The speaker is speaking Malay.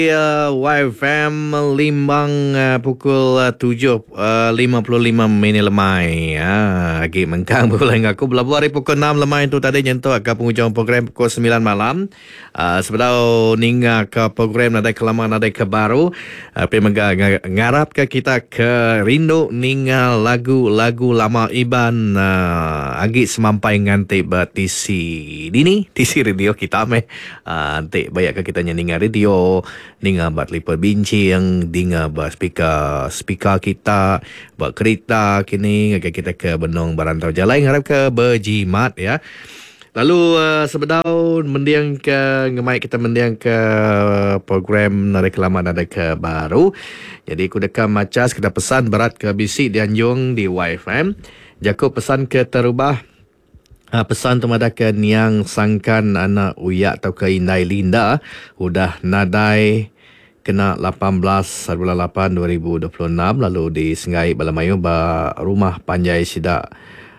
YFM Limbang pukul 7.55 lemai. Lagi mengkang bulan aku Belabu hari pukul 6 lemai itu tadi nyentuh ke penghujung program pukul 9 malam. Sebelum ninga ke program nadai kelamaan nadai ke baru. Tapi ngarap ke kita ke rindu ninga lagu-lagu lama Iban. Agi semampai nganti batisi dini. Tisi radio kita meh. Nanti banyak ke kita nyanyi radio. Ninga bat lipat bincang, dinga bat speaker kita, bat kereta kini kita ke Benong Barantau Jalan harap ke berjimat ya. Lalu sebedau mendiang ke ngemai kita mendiang ke program narik lama narik ke baru. Jadi aku dekam macas kita pesan berat ke bisi di Anjung di YFM. Jaku pesan ke terubah pesan temadakan yang sangkan anak uyak atau ke Indai Linda udah nadai kena 18/8/2026 lalu di Sengai Balamayu ba rumah Panjai Sidak